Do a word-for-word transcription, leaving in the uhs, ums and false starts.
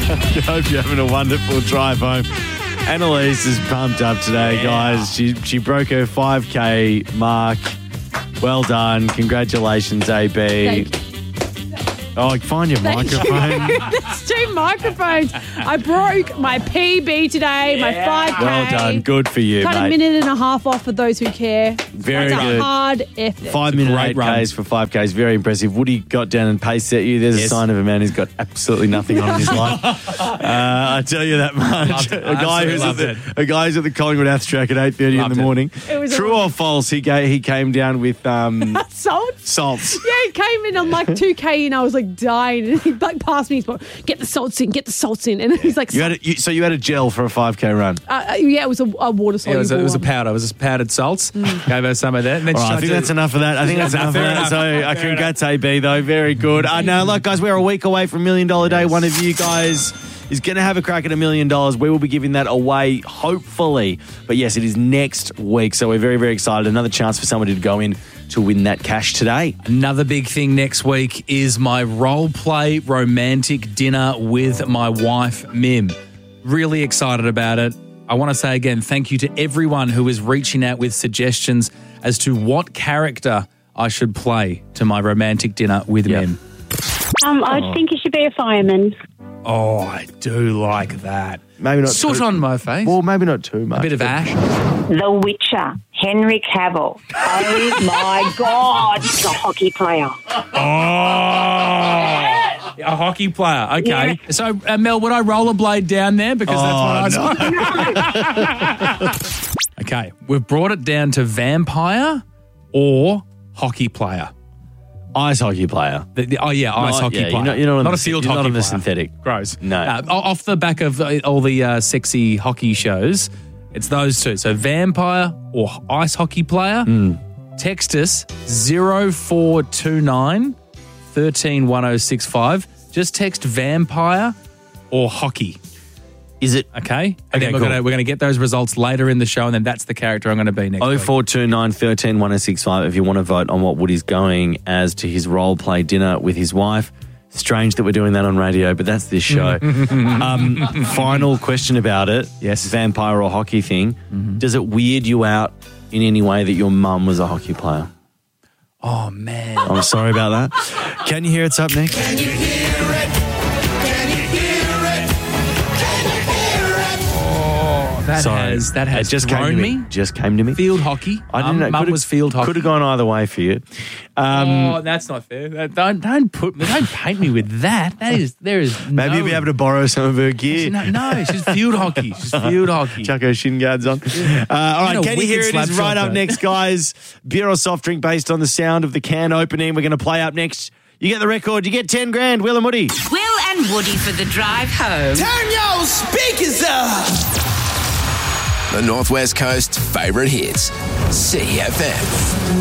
hope you're having a wonderful drive home. Annalise is pumped up today, yeah. guys. She she broke her five K mark. Well done. Congratulations, A B. Thank you. Oh, find your Thank microphone. You. There's two microphones. I broke my P B today, yeah. my five K. Well done. Good for you, Cut mate. a minute and a half off for those who care. Very That's good. A hard effort. Five minute eight Ks for five Ks. Very impressive. Woody got down and pace set you. There's yes. a sign of a man who's got absolutely nothing on in his life. Uh, I tell you that much. A guy, who's at the, a guy who's at the Collingwood Ath track at eight thirty in the morning. True or false, he, ga- he came down with... Um, salts? Salts. Yeah, he came in on like two K and I was like dying. And he like passed me. He's like, get the salts in, get the salts in. And he's like... You had a, you, so you had a gel for a five K run? Uh, yeah, it was a, a water soluble. Yeah, it, was a, it was a powder. It was a powdered salts. Mm. Gave her some of that. And then All right, I think to, that's enough of that. I think that's enough of that. Enough. So uh, congrats, A B, though. Very good. I uh, know, look, guys, we're a week away from Million Dollar Day. One of you guys is going to have a crack at a million dollars. We will be giving that away, hopefully. But yes, it is next week. So we're very, very excited. Another chance for somebody to go in to win that cash today. Another big thing next week is my role play romantic dinner with my wife, Mim. Really excited about it. I want to say again, thank you to everyone who is reaching out with suggestions as to what character I should play to my romantic dinner with yep. Mim. Um, I oh. think you should be a fireman. Oh, I do like that. Maybe not Soot too, on my face. Well, maybe not too much. A bit of ash. The Witcher, Henry Cavill. Oh, my God. The hockey player. Oh. A hockey player. Okay. Yeah. So, uh, Mel, would I rollerblade down there? Because oh, that's what I was no. Okay. We've brought it down to vampire or hockey player. Ice hockey player. The, the, oh, yeah, ice not, hockey yeah, player. You're not, you're not, not a field you're hockey not on the player. synthetic. Gross. No. Uh, off the back of all the uh, sexy hockey shows, it's those two. So vampire or ice hockey player. Mm. Text us zero four two nine, one three one zero six five. Just text vampire or hockey. Is it? Okay. And okay, then we're cool. going we're to get those results later in the show, and then that's the character I'm going to be next oh four two nine, one three one zero six five if you want to vote on what Woody's going as to his role play dinner with his wife. Strange that we're doing that on radio, but that's this show. um, final question about it. Yes. Vampire or hockey thing. Mm-hmm. Does it weird you out in any way that your mum was a hockey player? Oh, man. I'm sorry about that. Can you hear it's up next? Can you hear it? Can you hear it? Can you hear it? Oh, that sorry. has, that has it just thrown came to me. me. Just came to me. Field hockey. I didn't um, know. Mum was field hockey. Could have gone either way for you. Um, oh, that's not fair. Don't don't put don't paint me with that. That is there is maybe no, you'll be able to borrow some of her gear. No, no she's field hockey. She's field hockey. Chuck her shin guards on. Uh, all right, can you hear it? Is right up though. Next, guys. Beer or soft drink based on the sound of the can opening. We're going to play up next. You get the record. You get ten grand. Will and Woody. Will and Woody for the drive home. Turn your speakers up. The Northwest Coast's favourite hits. C F M.